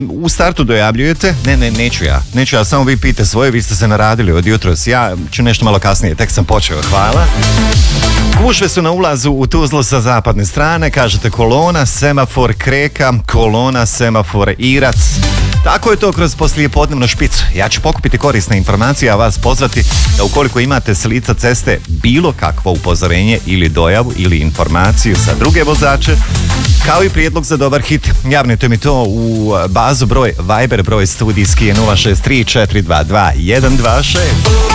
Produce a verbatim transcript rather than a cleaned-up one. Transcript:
u startu dojavljujete, ne, ne, neću ja, neću ja, samo vi pite svoje, vi ste se naradili od jutros, ja ću nešto malo kasnije, tek sam počeo, hvala. Gužve su na ulazu u Tuzlu sa zapadne strane, kažete kolona, semafor Kreka, kolona, semafor Irac. Tako je to kroz poslijepodnevnu špicu. Ja ću pokupiti korisne informacije, a vas pozvati da ukoliko imate s lica ceste bilo kakvo upozorenje ili dojavu ili informaciju za druge vozače, kao i prijedlog za dobar hit, javnite mi to u bazu broj Viber broj studijski je nula šest tri četiri dva dva jedan dva šest.